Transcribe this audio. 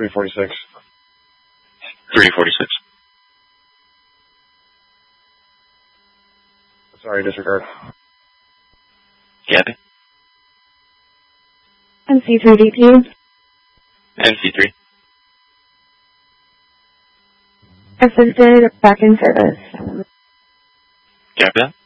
346. 346. Sorry, disregard. Copy. NC3DP. NC3. Assisted back in service. Copy that.